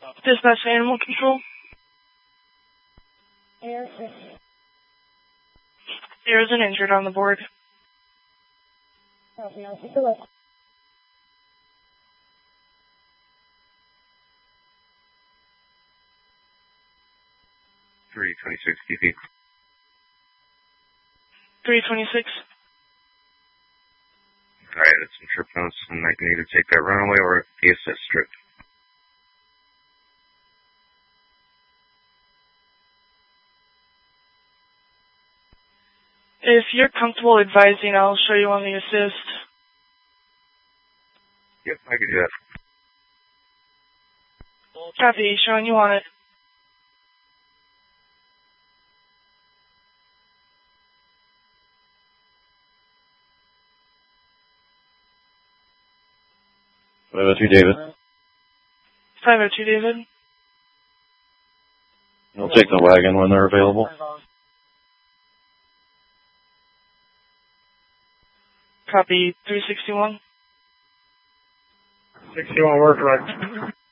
Dispatch Animal Control. There is an injured on the board. 326 DP. 326. Alright, that's some trip notes. I might need to take that runaway or the assist strip. If you're comfortable advising, I'll show you on the assist. Yep, I can do that. Copy, showing you on it. David. 502, David. I'll take the wagon when they're available. Copy, 361. 61 work right.